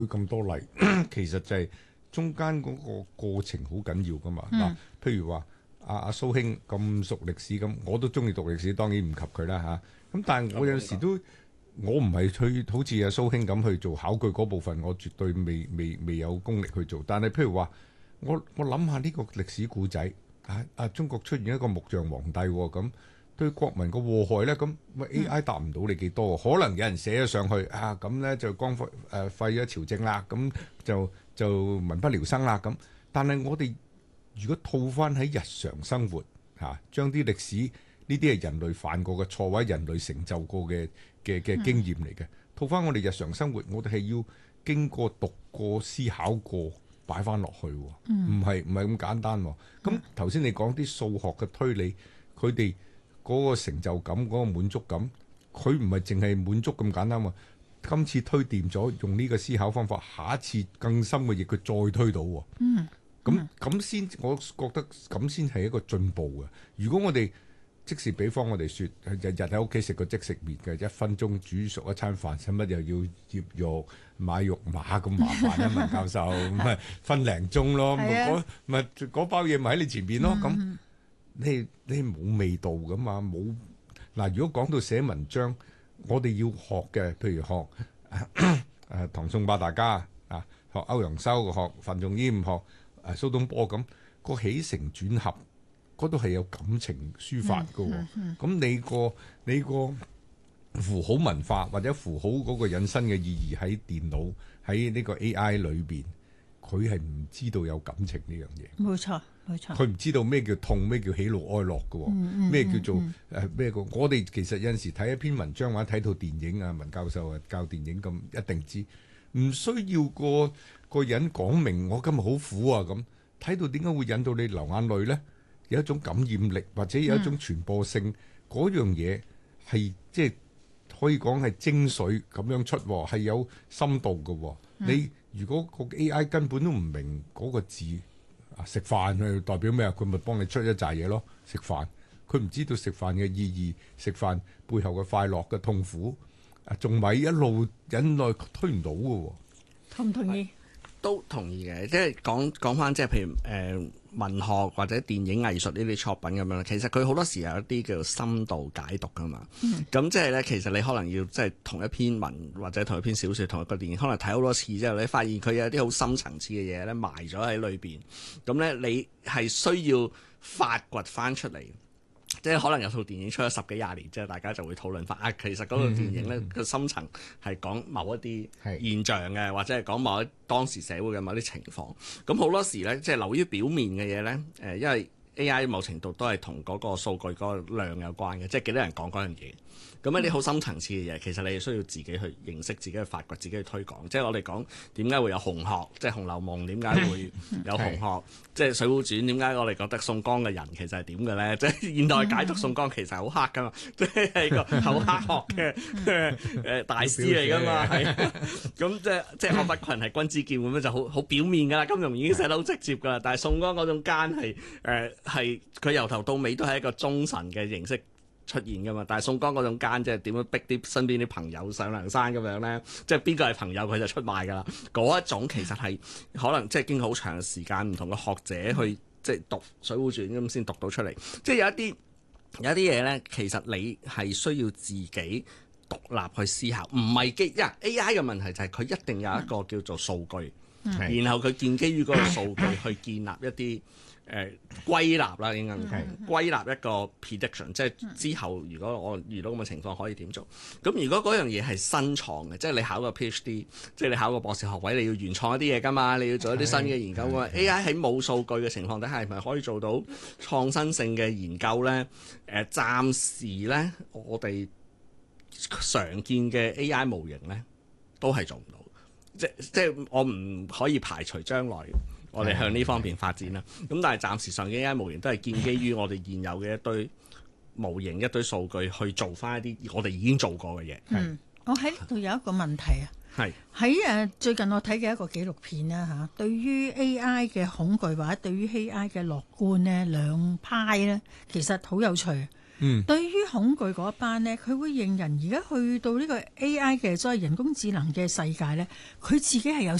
咁多例，其實就係中間嗰個過程好緊要噶嘛。嗱、譬如話阿蘇兄咁熟歷史咁，我都中意讀歷史，當然唔及佢啦嚇。咁但係我有時都，我唔係去好似阿蘇兄咁去做考據嗰部分，我絕對未有功力去做。但係譬如話，我諗下呢個歷史故仔中國出現一個木匠皇帝咁。對國民個禍害咧，咁 AI 答唔到你幾多，可能有人寫咗上去咁咧就廢咗朝政啦，咁就民不聊生啦咁。但係我哋如果套翻喺日常生活將啲歷史呢啲係人類犯過嘅錯或者人類成就過嘅經驗嚟嘅，套翻我哋日常生活，我哋係要經過讀過、思考過，擺翻落去，唔係咁簡單。咁頭先你講啲數學嘅推理，佢哋嗰個成就感、嗰個滿足感，佢唔係淨係滿足咁簡單喎。今次推掂咗，用呢個思考方法，下一次更深嘅嘢佢再推到喎。咁先，我覺得咁先係一個進步嘅。如果我哋即時比方我哋説，日日喺屋企食個即食麵嘅，1分鐘煮熟一餐飯，使乜又要醃肉、買肉碼咁麻煩啊？文教授咪分零鐘咯，咪嗰包嘢咪喺你前邊咯咁。你冇味道噶嘛？冇嗱，如果講到寫文章，我哋要學嘅，譬如學唐宋八大家學歐陽修，學范仲淹，學蘇東坡咁，個起承轉合嗰度係有感情抒發噶。咁你個符號文化或者符號嗰個引申嘅意義喺電腦喺呢個 AI 裏邊，佢係唔知道有感情呢樣嘢。 冇錯。 佢唔知道咩叫痛，咩叫喜怒哀樂嘅，咩叫做咩個？我哋其實有陣時睇一篇文章或者睇套電影文教授教電影咁，一定知唔需要個人講明我今日好苦咁，睇到點解會引到你流眼淚咧？有一種感染力或者有一種傳播性，嗰樣嘢係即係可以講係精髓咁樣出，係有深度嘅。你如果個 AI 根本都唔明嗰個字。食飯佢代表咩啊？佢咪幫你出一紮嘢咯。食飯，佢唔知道食飯嘅意義，食飯背後嘅快樂嘅痛苦，仲咪一路忍耐推唔到嘅。 同唔同意？ 都同意嘅，即係講翻即係譬如文學或者電影藝術呢啲作品咁樣，其實佢好多時有一啲叫做深度解讀噶嘛。咁即係咧，其實你可能要即係同一篇文或者同一篇小説、同一個電影，可能睇好多次之後，你發現佢有啲好深層次嘅嘢咧埋咗喺裏邊。咁咧，你係需要發掘翻出嚟。即係可能有套電影出咗10幾20年，即係大家就會討論翻其實嗰套電影咧個深層係講某一啲現象嘅，或者係講某一當時社會嘅某啲情況。咁好多時咧，即係流於表面嘅嘢咧，因為 AI 某程度都係同嗰個數據嗰個量有關嘅，即係幾多人講嗰樣嘢。咁一啲好深層次嘅嘢，其實你係需要自己去認識、自己去發掘、自己去推廣。即係我哋講點解會有紅學，即係《紅樓夢》點解會有紅學，即係《水滸傳》點解我哋覺得宋江嘅人其實係點嘅咧？即係現代解讀宋江其實係好黑噶嘛，即係個厚黑學嘅大師嚟噶嘛，係咁即係岳不群係君子劍咁樣就好表面噶啦，金庸已經寫得好直接噶啦。但係宋江嗰種奸係佢由頭到尾都係一個忠臣嘅形式出現噶嘛，但係宋江嗰種奸即係點樣逼啲身邊啲朋友上梁山咁樣咧，即係邊個係朋友佢就出賣噶啦。嗰一種其實係可能即係經過好長嘅時間，唔同嘅學者去即係讀《水滸傳》咁先讀到出嚟。即係有一啲嘢咧，其實你係需要自己獨立去思考，唔係AI 嘅問題就係佢一定有一個叫做數據，然後佢建基於嗰個數據去建立一啲。歸納啦，應該歸納一個 prediction， 即係之後如果我遇到咁嘅情況可以點做？咁如果嗰樣嘢係新創嘅，即係你考個 PhD， 即係你考個博士學位，你要原創一啲嘢㗎嘛，你要做一啲新嘅研究㗎嘛。AI 喺冇數據嘅情況底下，係咪可以做到創新性嘅研究咧？暫時咧，我哋常見嘅 AI 模型咧，都係做唔到。即係我唔可以排除將來。我哋向呢方面發展啦，咁但係暫時上嘅 AI 模型都係建基於我哋現有嘅一堆模型、一堆數據去做翻一啲我哋已經做過嘅嘢。 我喺呢度有一個問題喺最近我睇嘅一個紀錄片啦對於 AI 嘅恐懼或者對於 AI 嘅樂觀呢兩派呢，其實好有趣。 對於恐懼嗰一班呢，佢會認人而家去到呢個 AI 嘅所謂人工智能嘅世界呢，佢自己係有